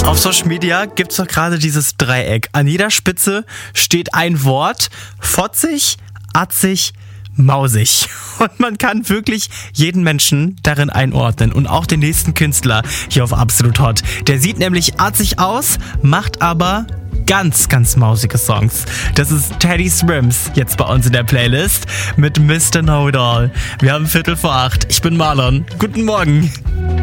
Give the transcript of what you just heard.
Auf Social Media gibt's doch gerade dieses Dreieck. An jeder Spitze steht ein Wort: fotzig, atzig, mausig. Und man kann wirklich jeden Menschen darin einordnen und auch den nächsten Künstler hier auf Absolut Hot. Der sieht nämlich atzig aus, macht aber ganz, ganz mausige Songs. Das ist Teddy Swims jetzt bei uns in der Playlist mit Mr. Know It All. Wir haben 7:45. Ich bin Marlon. Guten Morgen.